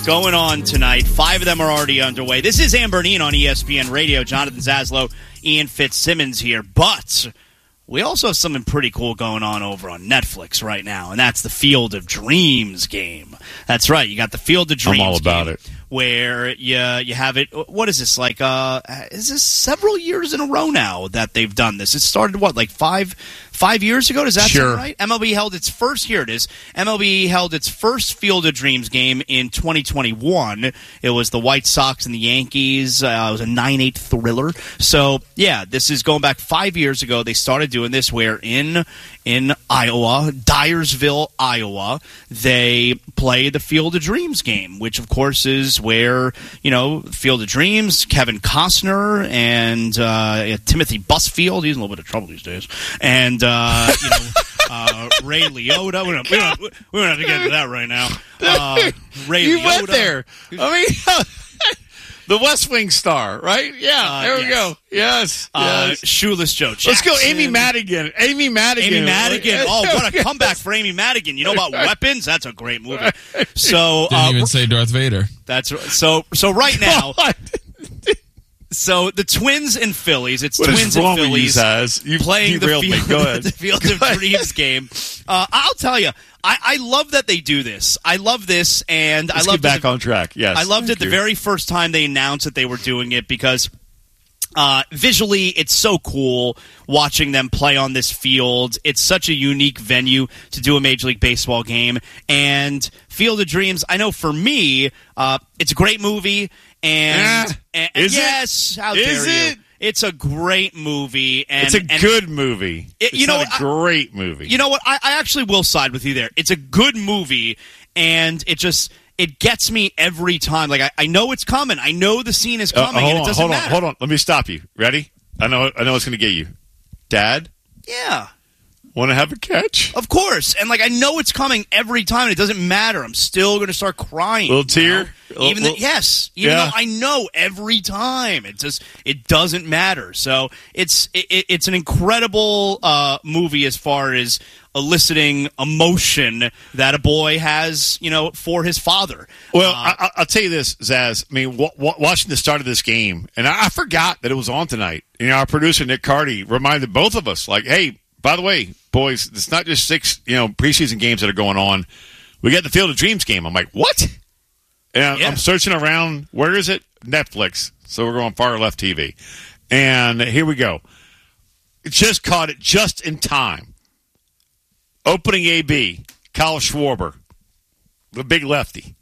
going on tonight. 5 of them are already underway. This is Ann Bernine on ESPN Radio. Jonathan Zaslow, Ian Fitzsimmons here. But we also have something pretty cool going on over on Netflix right now, and that's the Field of Dreams game. That's right. You got the Field of Dreams I'm all about game, it. where you have it. What is this, like, is this several years in a row now that they've done this? It started, what, like five years ago? Does that sound right? MLB held its first, here it is, MLB held its first Field of Dreams game in 2021. It was the White Sox and the Yankees. It was a 9-8 thriller. So, yeah, this is going back 5 years ago. They started doing this where in Iowa, Dyersville, Iowa, they play the Field of Dreams game, which, of course, is where, Field of Dreams, Kevin Costner, and Timothy Busfield, he's in a little bit of trouble these days, and, Ray Liotta. We don't have to get into that right now. Ray You Liotta. went there. I mean, the West Wing star, right? Yeah, there we go. Yes. Shoeless Joe Jackson. Let's go Amy Madigan. Amy Madigan. Oh, what a comeback for Amy Madigan. You know about Weapons? That's a great movie. So Didn't even say Darth Vader. That's so right now. So the Twins and Phillies. It's what Twins and Phillies playing the Field of Dreams game. I'll tell you, I love that they do this. I love this, and Let's I love get back on track. Yes, I loved it the very first time they announced that they were doing it because visually it's so cool watching them play on this field. It's such a unique venue to do a Major League Baseball game, and Field of Dreams. I know for me, it's a great movie. And yes, how dare you? It's a great movie. And, it's a good movie. It's not a great movie. You know what? I actually will side with you there. It's a good movie, and it gets me every time. Like, I know it's coming. I know the scene is coming, and it doesn't matter. Hold on. Let me stop you. Ready? I know it's going to get you. Dad? Yeah. Want to have a catch? Of course. And, I know it's coming every time, and it doesn't matter. I'm still going to start crying. Little tear? Even though I know every time. It doesn't matter. So it's an incredible movie as far as eliciting emotion that a boy has, for his father. Well, I'll tell you this, Zaz. I mean, watching the start of this game, and I forgot that it was on tonight. Our producer, Nick Carty, reminded both of us, hey, by the way, boys, it's not just 6, preseason games that are going on. We got the Field of Dreams game. I'm like, what? And I'm searching around. Where is it? Netflix. So we're going Far Left TV. And here we go. Just caught it just in time. Opening AB, Kyle Schwarber, the big lefty.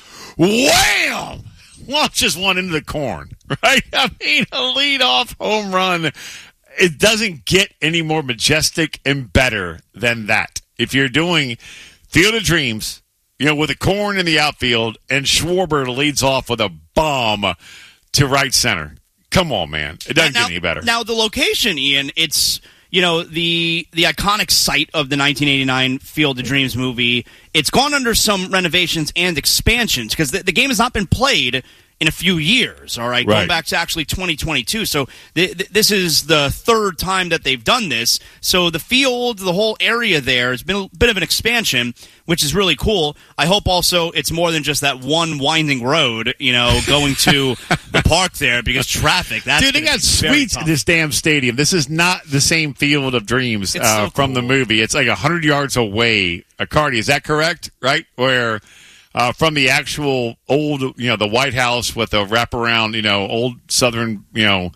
Wham! Launches one into the corn, right? I mean, a leadoff home run. It doesn't get any more majestic and better than that. If you're doing Field of Dreams, with a corn in the outfield, and Schwarber leads off with a bomb to right center. Come on, man. It doesn't get any better. Now, the location, Ian, it's, the iconic site of the 1989 Field of Dreams movie. It's gone under some renovations and expansions because the game has not been played in a few years, all right? Going back to actually 2022. So this is the third time that they've done this. So the field, the whole area there has been a bit of an expansion, which is really cool. I hope also it's more than just that one winding road, going to the park there because traffic. Dude, they got suites in this damn stadium. This is not the same Field of Dreams from the movie. It's like 100 yards away. Cardi, is that correct? Right? Where... from the actual old, the White House with a wraparound, old Southern,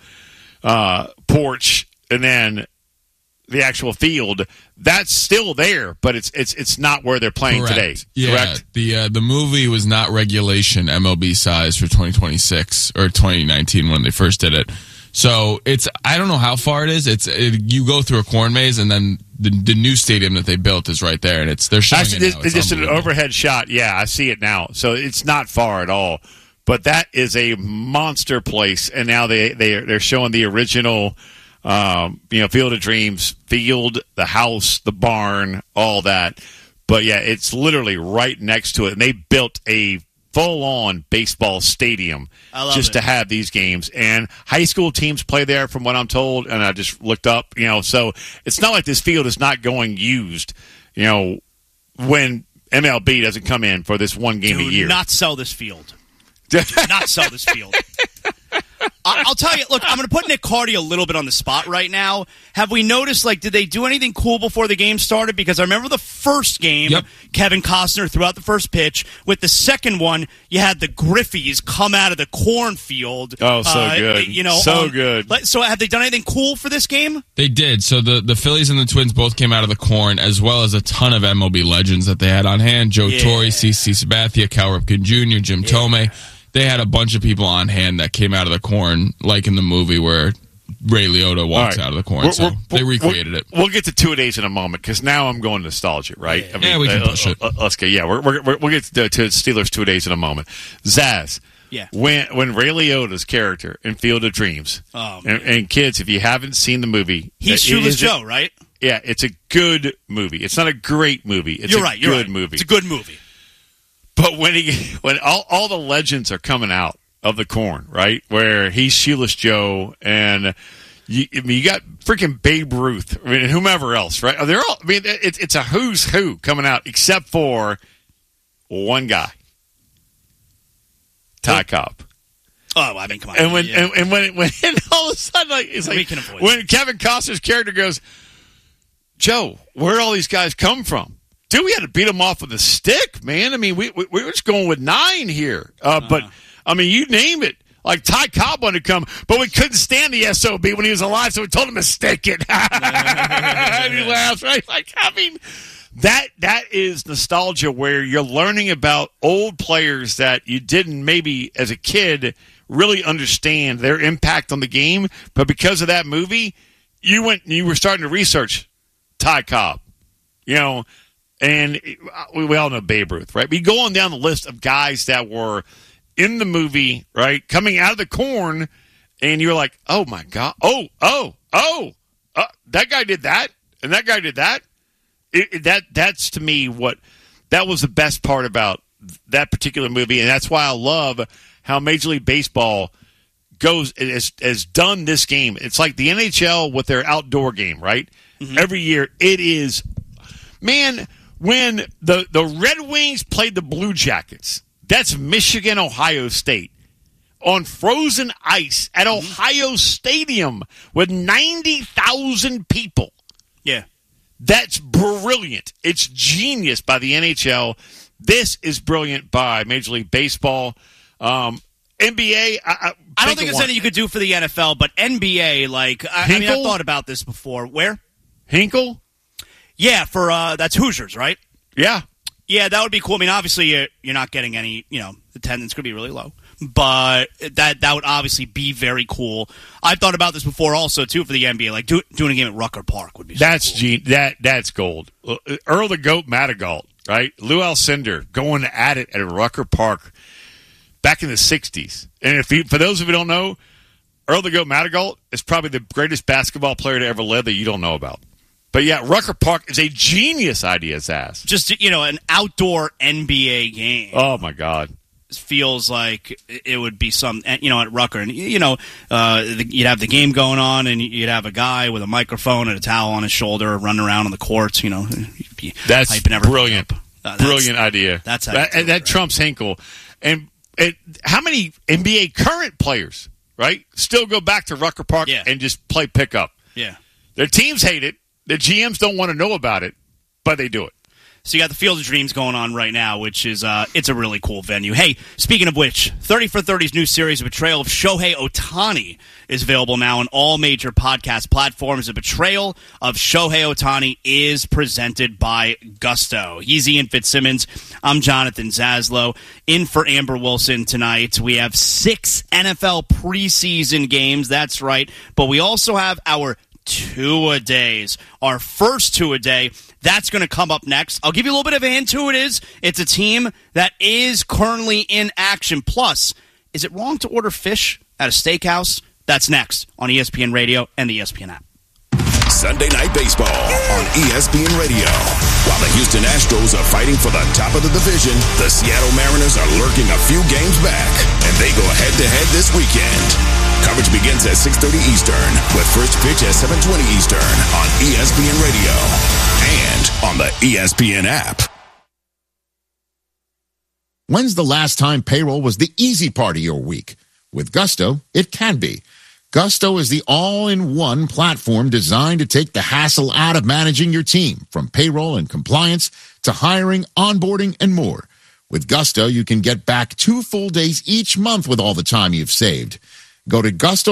porch, and then the actual field, that's still there, but it's not where they're playing today. Yeah, correct? The movie was not regulation MLB size for 2026 or 2019 when they first did it. So I don't know how far it is. You go through a corn maze, and then the new stadium that they built is right there, and they're showing actually, it now. It's just an overhead shot. Yeah, I see it now. So it's not far at all. But that is a monster place, and now they're showing the original, Field of Dreams field, the house, the barn, all that. But yeah, it's literally right next to it, and they built a full-on baseball stadium just to have these games. And high school teams play there, from what I'm told, and I just looked up, so it's not like this field is not going used, when MLB doesn't come in for this one game a year. Do not sell this field. Do not sell this field. I'll tell you, look, I'm going to put Nick Cardy a little bit on the spot right now. Have we noticed, did they do anything cool before the game started? Because I remember the first game, Kevin Costner threw out the first pitch. With the second one, you had the Griffies come out of the cornfield. Oh, so good. Good. So have they done anything cool for this game? They did. So the Phillies and the Twins both came out of the corn, as well as a ton of MLB legends that they had on hand. Joe Torre, CC Sabathia, Cal Ripken Jr., Jim Thome. They had a bunch of people on hand that came out of the corn, like in the movie where Ray Liotta walks out of the corn. They recreated it. We'll get to two-a-days in a moment because now I'm going nostalgia, right? Yeah, we can push it. Let's go. Yeah, we'll get to Steelers 2-a-days in a moment. Zaz, when Ray Liotta's character in Field of Dreams, and kids, if you haven't seen the movie, he's Shoeless Joe, right? Yeah, it's a good movie. It's not a great movie. It's a good movie. It's a good movie. But when all the legends are coming out of the corn, right, where he's Shoeless Joe and you got freaking Babe Ruth, and whomever else, right? They're all. It's a who's who coming out except for one guy, Ty Cobb. Oh, I mean, come on. And when all of a sudden, it's when Kevin Costner's character goes, Joe, where did all these guys come from? Dude, we had to beat them off with a stick, man. I mean, we were just going with 9 here. But, I mean, you name it. Like, Ty Cobb wanted to come, but we couldn't stand the SOB when he was alive, so we told him to stick it. And he laughs, right? Like, I mean, that is nostalgia where you're learning about old players that you didn't maybe, as a kid, really understand their impact on the game. But because of that movie, you were starting to research Ty Cobb, and we all know Babe Ruth, right? We go on down the list of guys that were in the movie, right, coming out of the corn, and you're like, oh, my God. That guy did that, and that guy did that. That's, to me, that was the best part about that particular movie, and that's why I love how Major League Baseball has done this game. It's like the NHL with their outdoor game, right? Mm-hmm. Every year it is, man. When the Red Wings played the Blue Jackets, that's Michigan, Ohio State, on frozen ice at Ohio Stadium with 90,000 people. Yeah. That's brilliant. It's genius by the NHL. This is brilliant by Major League Baseball. NBA, I don't think there's anything you could do for the NFL, but NBA, I thought about this before. Where? Hinkle? Yeah, for that's Hoosiers, right? Yeah. Yeah, that would be cool. I mean, obviously, you're not getting any, attendance could be really low. But that would obviously be very cool. I've thought about this before also, too, for the NBA. Doing a game at Rucker Park would be cool. That's gold. Earl the Goat Madrigal, right? Lou Alcindor going at it at Rucker Park back in the 60s. And for those of you who don't know, Earl the Goat Madrigal is probably the greatest basketball player to ever live that you don't know about. But yeah, Rucker Park is a genius idea, Zaz. Just, an outdoor NBA game. Oh, my God. Feels like it would be some, at Rucker. And, you'd have the game going on, and you'd have a guy with a microphone and a towel on his shoulder running around on the courts, That's brilliant. Brilliant idea. That's how that trumps Hinkle. And how many NBA current players, right, still go back to Rucker Park and just play pickup? Yeah. Their teams hate it. The GMs don't want to know about it, but they do it. So you got the Field of Dreams going on right now, which is it's a really cool venue. Hey, speaking of which, 30 for 30's new series, A Betrayal of Shohei Ohtani, is available now on all major podcast platforms. A Betrayal of Shohei Ohtani is presented by Gusto. He's Ian Fitzsimmons. I'm Jonathan Zaslow. In for Amber Wilson tonight. We have 6 NFL preseason games. That's right. But we also have our two-a-days. Our first two-a-day, that's going to come up next. I'll give you a little bit of a hint who it is. It's a team that is currently in action. Plus, is it wrong to order fish at a steakhouse? That's next on ESPN Radio and the ESPN app. Sunday Night Baseball on ESPN Radio. While the Houston Astros are fighting for the top of the division, the Seattle Mariners are lurking a few games back, and they go head-to-head this weekend. Coverage begins at 6:30 Eastern, with first pitch at 7:20 Eastern on ESPN Radio and on the ESPN app. When's the last time payroll was the easy part of your week? With Gusto, it can be. Gusto is the all-in-one platform designed to take the hassle out of managing your team, from payroll and compliance to hiring, onboarding, and more. With Gusto, you can get back 2 full days each month with all the time you've saved. Go to Gusto.